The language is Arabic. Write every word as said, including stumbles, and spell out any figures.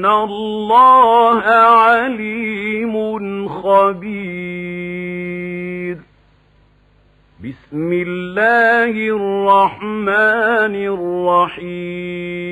إِنَّ اللَّهَ عَلِيمٌ خَبِيرٌ. بسم الله الرحمن الرحيم.